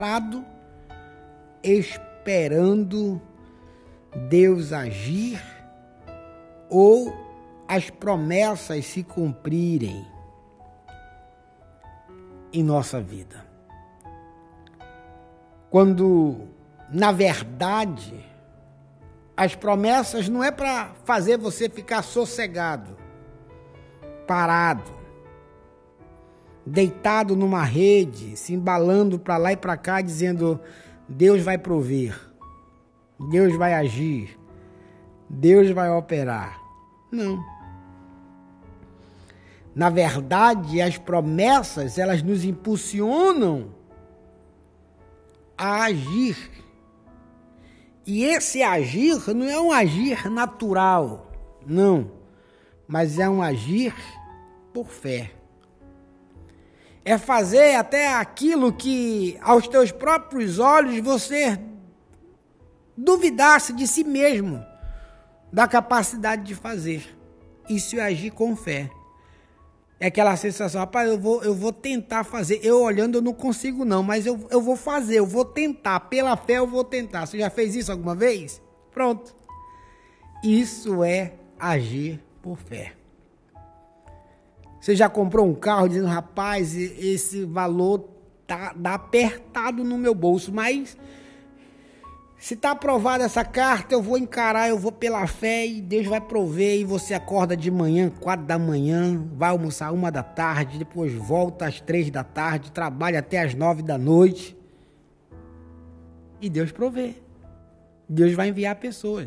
parado, esperando Deus agir ou as promessas se cumprirem em nossa vida. Quando, na verdade, as promessas não é para fazer você ficar sossegado, parado, deitado numa rede, se embalando para lá e para cá, dizendo: Deus vai prover, Deus vai agir, Deus vai operar. Não. Na verdade, as promessas, elas nos impulsionam a agir. E esse agir não é um agir natural, não, mas é um agir por fé. É fazer até aquilo que aos teus próprios olhos você duvidasse de si mesmo, da capacidade de fazer. Isso é agir com fé. É aquela sensação: rapaz, eu vou tentar fazer. Eu olhando eu não consigo não, mas eu vou fazer, eu vou tentar. Pela fé eu vou tentar. Você já fez isso alguma vez? Pronto. Isso é agir por fé. Você já comprou um carro dizendo: rapaz, esse valor dá apertado no meu bolso, mas se está aprovada essa carta, eu vou encarar, eu vou pela fé e Deus vai prover. E você acorda de manhã, 4 da manhã, vai almoçar 1 da tarde, depois volta às 3 da tarde, trabalha até às 9 da noite. E Deus provê. Deus vai enviar pessoas.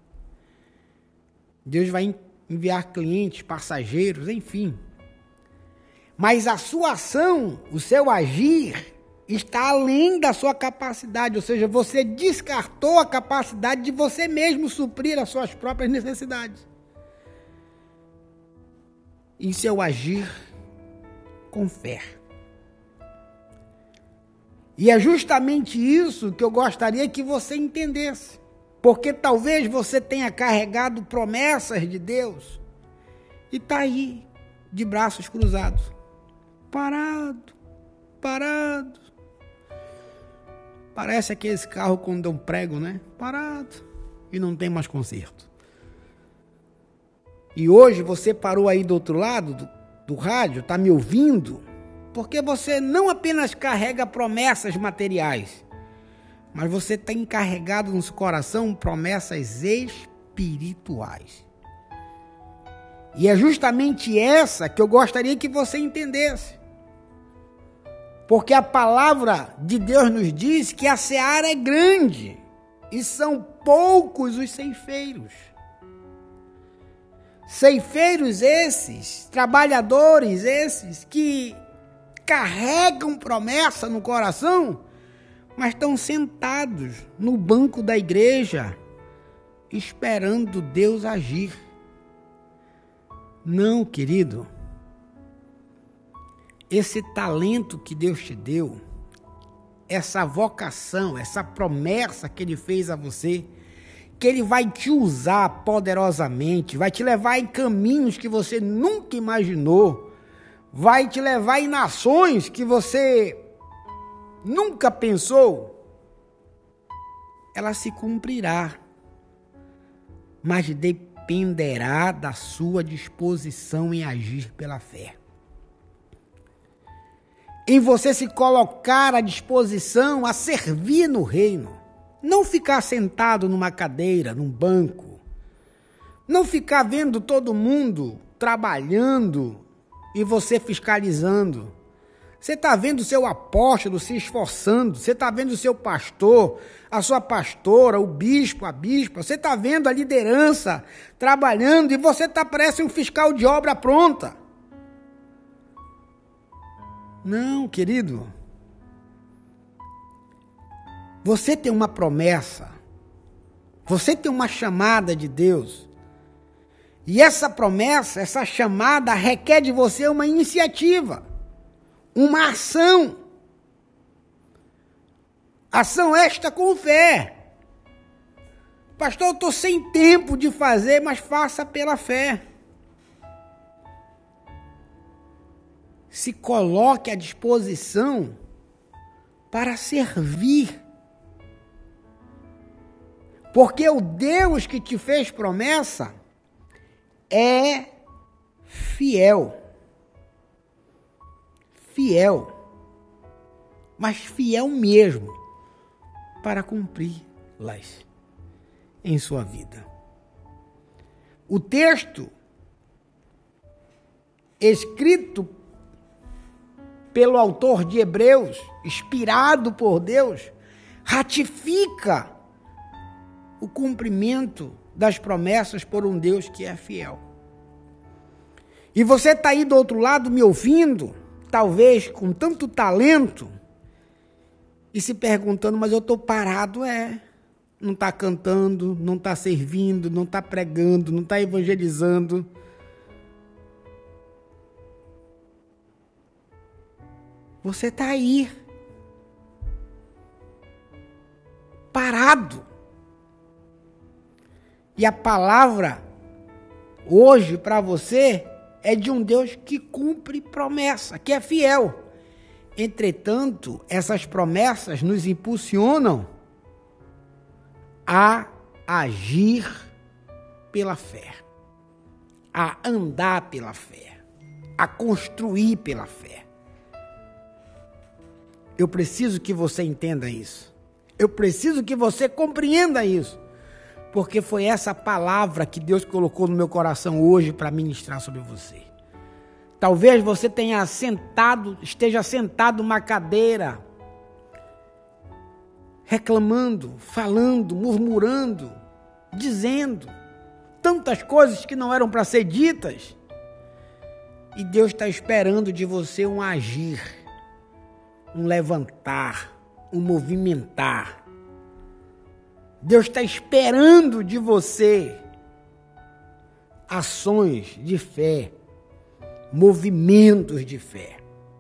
Deus vai enviar clientes, passageiros, enfim. Mas a sua ação, o seu agir, está além da sua capacidade, ou seja, você descartou a capacidade de você mesmo suprir as suas próprias necessidades. Isso é o agir com fé. E é justamente isso que eu gostaria que você entendesse, porque talvez você tenha carregado promessas de Deus e está aí, de braços cruzados, parado. Parece aqueles carros quando dão prego, né? Parado. E não tem mais conserto. E hoje você parou aí do outro lado do rádio, está me ouvindo, porque você não apenas carrega promessas materiais, mas você tem carregado no seu coração promessas espirituais. E é justamente essa que eu gostaria que você entendesse. Porque a palavra de Deus nos diz que a seara é grande e são poucos os ceifeiros. Ceifeiros esses, trabalhadores esses que carregam promessa no coração, mas estão sentados no banco da igreja esperando Deus agir. Não, querido. Esse talento que Deus te deu, essa vocação, essa promessa que Ele fez a você, que Ele vai te usar poderosamente, vai te levar em caminhos que você nunca imaginou, vai te levar em nações que você nunca pensou, ela se cumprirá, mas dependerá da sua disposição em agir pela fé. Em você se colocar à disposição a servir no reino. Não ficar sentado numa cadeira, num banco. Não ficar vendo todo mundo trabalhando e você fiscalizando. Você está vendo o seu apóstolo se esforçando. Você está vendo o seu pastor, a sua pastora, o bispo, a bispa. Você está vendo a liderança trabalhando e você parece um fiscal de obra pronta. Não, querido. Você tem uma promessa. Você tem uma chamada de Deus. E essa promessa, essa chamada requer de você uma iniciativa, uma ação. Ação esta com fé. Pastor, eu estou sem tempo de fazer, mas faça pela fé. Se coloque à disposição para servir. Porque o Deus que te fez promessa é fiel. Fiel. Mas fiel mesmo para cumpri-las em sua vida. O texto escrito pelo autor de Hebreus, inspirado por Deus, ratifica o cumprimento das promessas por um Deus que é fiel. E você está aí do outro lado me ouvindo, talvez com tanto talento, e se perguntando, mas eu estou parado, não está cantando, não está servindo, não está pregando, não está evangelizando. Você está aí, parado. E a palavra hoje para você é de um Deus que cumpre promessa, que é fiel. Entretanto, essas promessas nos impulsionam a agir pela fé, a andar pela fé, a construir pela fé. Eu preciso que você entenda isso. Eu preciso que você compreenda isso. Porque foi essa palavra que Deus colocou no meu coração hoje para ministrar sobre você. Talvez você esteja sentado numa cadeira, reclamando, falando, murmurando, dizendo tantas coisas que não eram para ser ditas. E Deus está esperando de você um agir, um levantar, um movimentar. Deus está esperando de você ações de fé, movimentos de fé.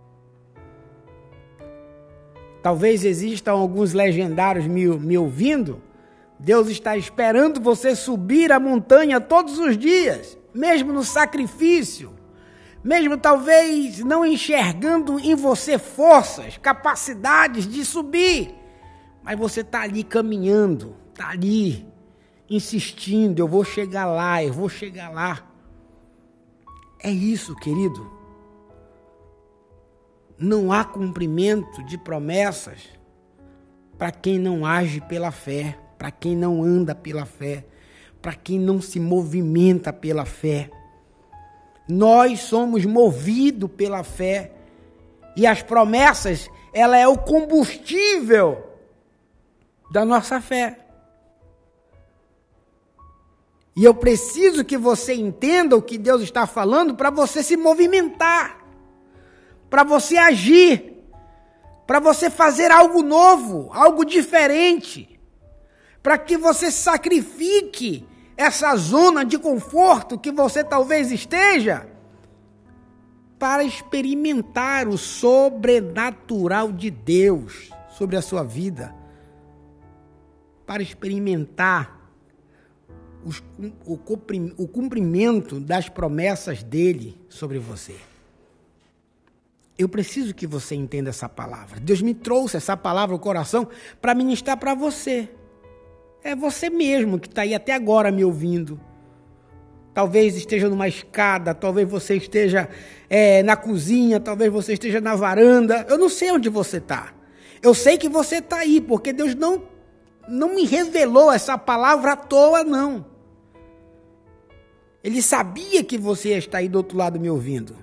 Talvez existam alguns legendários me ouvindo. Deus está esperando você subir a montanha todos os dias, mesmo no sacrifício, mesmo talvez não enxergando em você forças, capacidades de subir, mas você está ali caminhando, está ali insistindo, eu vou chegar lá, eu vou chegar lá. É isso, querido. Não há cumprimento de promessas para quem não age pela fé, para quem não anda pela fé, para quem não se movimenta pela fé. Nós somos movidos pela fé e as promessas, ela é o combustível da nossa fé. E eu preciso que você entenda o que Deus está falando para você se movimentar, para você agir, para você fazer algo novo, algo diferente, para que você sacrifique essa zona de conforto que você talvez esteja, para experimentar o sobrenatural de Deus sobre a sua vida, para experimentar o cumprimento das promessas dele sobre você. Eu preciso que você entenda essa palavra. Deus me trouxe essa palavra ao coração para ministrar para você. É você mesmo que está aí até agora me ouvindo. Talvez esteja numa escada, talvez você esteja na cozinha, talvez você esteja na varanda. Eu não sei onde você está. Eu sei que você está aí, porque Deus não me revelou essa palavra à toa, não. Ele sabia que você está aí do outro lado me ouvindo.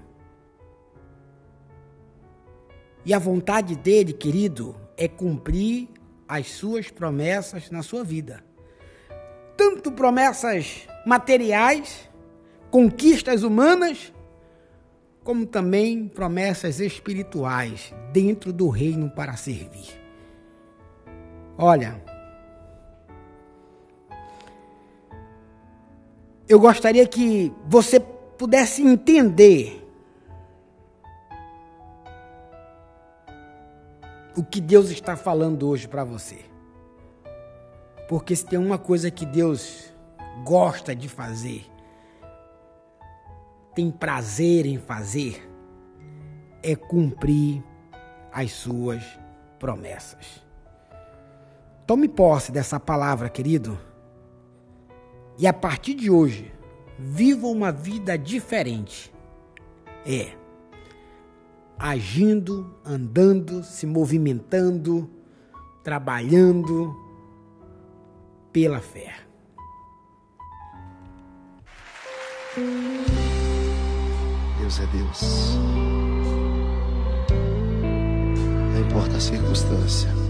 E a vontade dele, querido, é cumprir as suas promessas na sua vida. Tanto promessas materiais, conquistas humanas, como também promessas espirituais dentro do reino para servir. Olha, eu gostaria que você pudesse entender o que Deus está falando hoje para você. Porque se tem uma coisa que Deus gosta de fazer, tem prazer em fazer, é cumprir as suas promessas. Tome posse dessa palavra, querido. E a partir de hoje, viva uma vida diferente. Agindo, andando, se movimentando, trabalhando pela fé. Deus é Deus. Não importa a circunstância.